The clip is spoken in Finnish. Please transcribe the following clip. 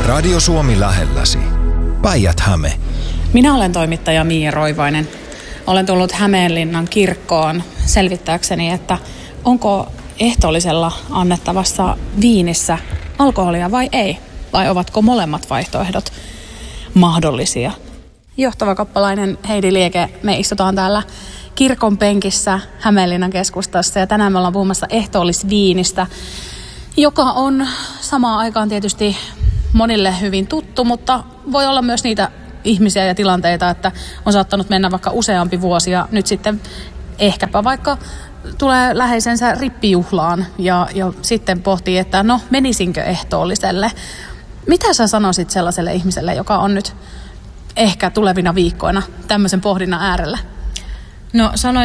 Radio Suomi lähelläsi. Päijät-Häme. Minä olen toimittaja Mia Roivainen. Olen tullut Hämeenlinnan kirkkoon selvittääkseni, että onko ehtoollisella annettavassa viinissä alkoholia vai ei. Vai ovatko molemmat vaihtoehdot mahdollisia? Johtava kappalainen Heidi Lieke, me istutaan täällä kirkon penkissä Hämeenlinnan keskustassa ja tänään me ollaan puhumassa ehtoollisviinistä, joka on samaan aikaan tietysti monille hyvin tuttu, mutta voi olla myös niitä ihmisiä ja tilanteita, että on saattanut mennä vaikka useampi vuosi ja nyt sitten ehkäpä vaikka tulee läheisensä rippijuhlaan ja sitten pohtii, että no menisinkö ehtoolliselle. Mitä sä sanoisit sellaiselle ihmiselle, joka on nyt ehkä tulevina viikkoina tämmöisen pohdinnan äärellä? No sanoisin